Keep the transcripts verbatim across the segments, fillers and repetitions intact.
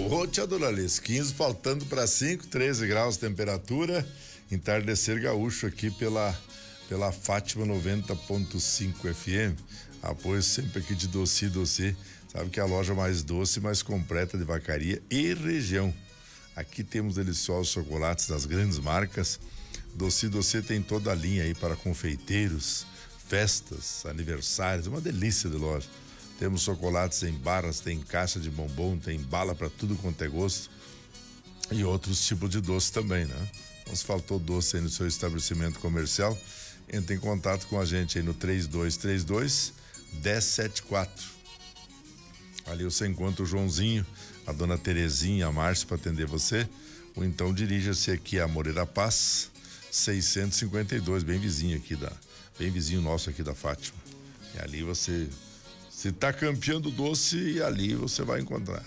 Ô, tia Dona Alice, quinze faltando para cinco, treze graus temperatura, entardecer gaúcho aqui pela, pela Fátima noventa ponto cinco F M, apoio sempre aqui de Doce Doce, sabe que é a loja mais doce e mais completa de vacaria e região. Aqui temos deliciosos chocolates das grandes marcas. Doce Doce tem toda a linha aí para confeiteiros, festas, aniversários, uma delícia de loja. Temos chocolates em barras, tem caixa de bombom, tem bala para tudo quanto é gosto e outros tipos de doce também, né? Não se faltou doce aí no seu estabelecimento comercial, entre em contato com a gente aí no três dois três dois, um zero sete quatro. Ali você encontra o Joãozinho, a dona Terezinha, a Márcia para atender você, ou então dirija-se aqui a Moreira Paz, seiscentos e cinquenta e dois, bem vizinho aqui da, bem vizinho nosso aqui da Fátima. E ali você, se tá campeando doce, e ali você vai encontrar.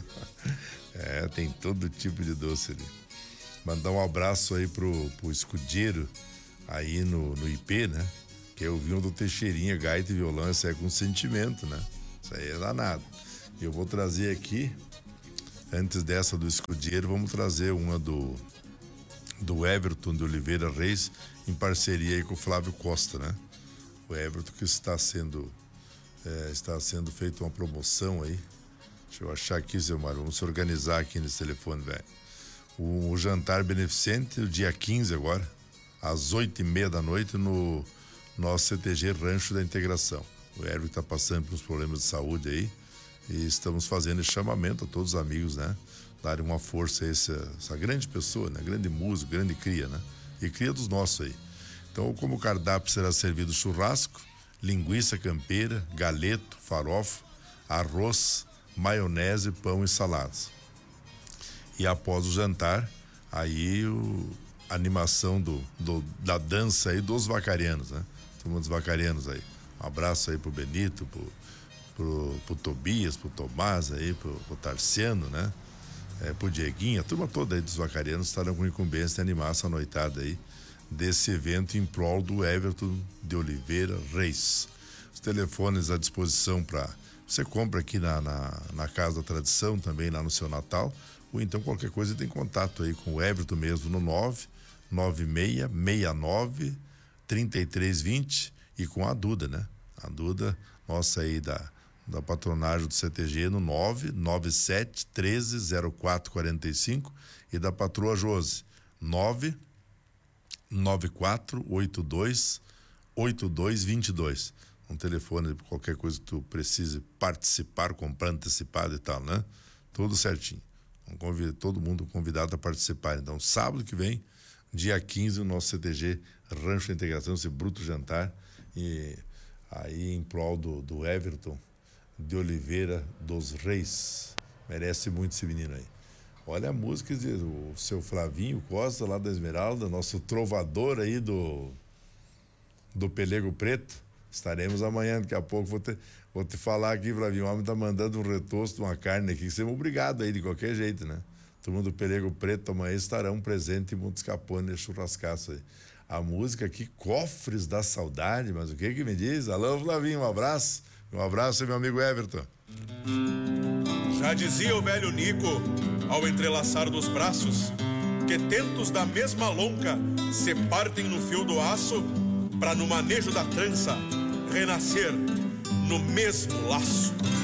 É, tem todo tipo de doce ali. Mandar um abraço aí pro, pro escudeiro aí no, no I P, né? Que é o vinho do Teixeirinha, gaita e violão, isso aí é com sentimento, né? Isso aí é danado. Eu vou trazer aqui, antes dessa do escudeiro, vamos trazer uma do do Everton de Oliveira Reis, em parceria aí com o Flávio Costa, né? O Everton que está sendo é, está sendo feita uma promoção aí. Deixa eu achar aqui, seu Mário, vamos se organizar aqui nesse telefone, velho. O, o jantar beneficente, o dia quinze agora, às oito e meia da noite, no nosso C T G Rancho da Integração. O Everton está passando por uns problemas de saúde aí e estamos fazendo esse chamamento a todos os amigos, né? Darem uma força a essa, essa grande pessoa, né? Grande músico, grande cria, né? E cria dos nossos aí. Então, como cardápio será servido churrasco, linguiça campeira, galeto, farofa, arroz, maionese, pão e saladas. E após o jantar, aí o, a animação do, do, da dança aí dos vacarianos, né? Turma dos vacarianos aí. Um abraço aí pro Benito, pro, pro, pro Tobias, pro Tomás aí, pro, pro Tarciano, né? É, pro Dieguinho, a turma toda aí dos vacarianos estarão com incumbência de animar essa noitada aí desse evento em prol do Everton de Oliveira Reis. Os telefones à disposição para você compra aqui na, na, na Casa da Tradição, também lá no seu Natal, ou então qualquer coisa tem contato aí com o Everton mesmo no nove nove seis seis nove três três dois zero e com a Duda, né? A Duda, nossa aí da da patronagem do C T G no nove nove sete um três zero quatro quatro cinco e da patroa Josi nove nove quatro oito dois oito dois dois dois. Um telefone para qualquer coisa que tu precise participar, comprar antecipado e tal, né? Tudo certinho. Convido, todo mundo convidado a participar. Então, sábado que vem, dia quinze, o nosso C T G Rancho da Integração, esse bruto jantar, e aí em prol do, do Everton de Oliveira dos Reis. Merece muito esse menino aí. Olha a música do seu Flavinho Costa lá da Esmeralda, nosso trovador aí do do Pelego Preto. Estaremos amanhã, daqui a pouco vou te, vou te falar aqui, Flavinho, o homem tá mandando um retosto de uma carne aqui, que você é obrigado aí de qualquer jeito, né? Turma do Pelego Preto amanhã estarão presentes em Montes Capone e churrascaço aí. A música aqui, Cofres da Saudade, mas o que que me diz? Alô, Flavinho, um abraço. Um abraço, meu amigo Everton. Já dizia o velho Nico, ao entrelaçar dos braços, que tentos da mesma lonca se partem no fio do aço, pra no manejo da trança renascer no mesmo laço.